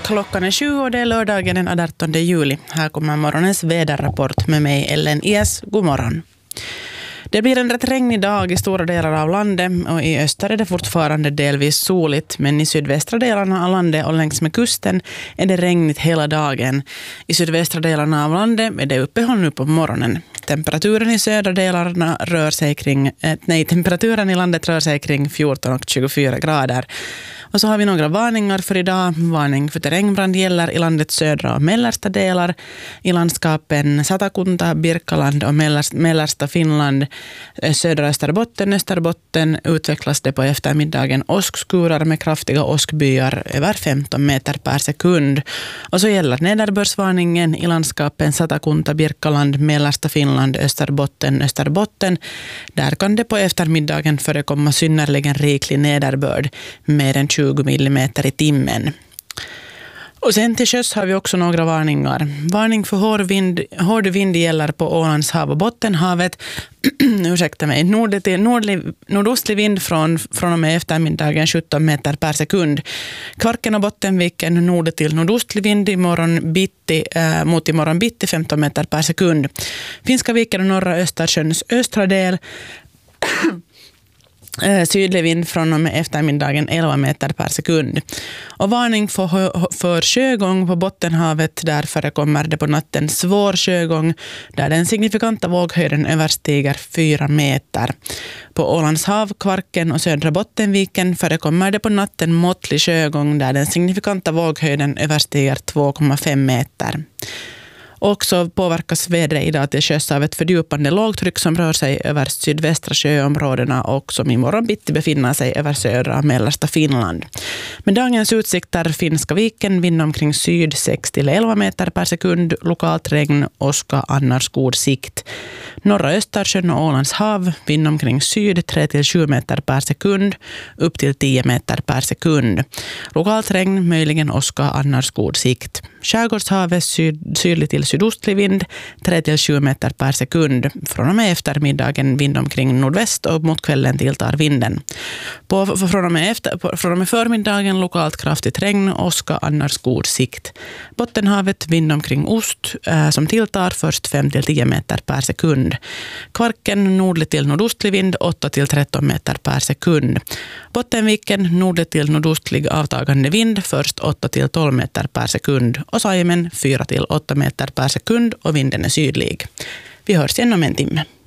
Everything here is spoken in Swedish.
Klockan är 7 och det är lördagen den 18 juli. Här kommer morgonens väderrapport med mig, Ellen Ies. God morgon. Det blir en rätt regnig dag i stora delar av landet och i öster är det fortfarande delvis soligt, men i sydvästra delarna av landet och längs med kusten är det regnigt hela dagen. I sydvästra delarna av landet är det uppehåll nu på morgonen. Temperaturen i södra delarna temperaturen i landet rör sig kring 14 och 24 grader. Och så har vi några varningar för idag. Varning för terrängbrand gäller i landets södra och mellersta delar. I landskapen Satakunta, Birkaland och mellersta Finland, södra Österbotten utvecklas det på eftermiddagen åskskurar med kraftiga åskbyar över 15 meter per sekund. Och så gäller nederbördsvarningen i landskapen Satakunta, Birkaland, mellersta Finland, Österbotten. Där kan det på eftermiddagen förekomma synnerligen riklig nederbörd, mer än 20 millimeter i timmen. Och sen till sjöss har vi också några varningar. Varning för hård vind gäller på Ålands hav och Bottenhavet. Nordostlig vind från och med eftermiddagen 17 meter per sekund. Kvarken och Bottenviken nord till nordostlig vind mot imorgon bitti 15 meter per sekund. Finska viken och norra Östersjöns östra del sydlig vind från och med eftermiddagen 11 meter per sekund. Och varning för sjögång på Bottenhavet. Där förekommer det på natten svår sjögång där den signifikanta våghöjden överstiger 4 meter. På Ålands hav, Kvarken och södra Bottenviken förekommer det på natten måttlig sjögång där den signifikanta våghöjden överstiger 2,5 meter. Också påverkas vädret idag till sjöss av ett fördjupande lågtryck som rör sig över sydvästra sjöområdena och som imorgon bitti befinner sig över södra och mellersta Finland. Med dagens utsikter Finska viken, vind omkring syd 6-11 meter per sekund, lokalt regn, åska, annars god sikt. Norra Östersjön och Ålands hav, vind omkring syd 3-7 meter per sekund, upp till 10 meter per sekund. Lokalt regn, möjligen åska, annars god sikt. Skärgårdshavet sydlig till sydostlig vind 3-7 meter per sekund. Från och med eftermiddagen vind omkring nordväst och mot kvällen tilltar vinden. Från och med förmiddagen lokalt kraftigt regn, åska, annars god sikt. Bottenhavet vind omkring ost som tilltar först 5-10 meter per sekund. Kvarken nordlig till nordostlig vind 8-13 meter per sekund. Bottenviken nordlig till nordostlig avtagande vind först 8-12 meter per sekund. Och Saimen 4-8 meter per sekund och vinden är sydlig. Vi hörs igen om en timme.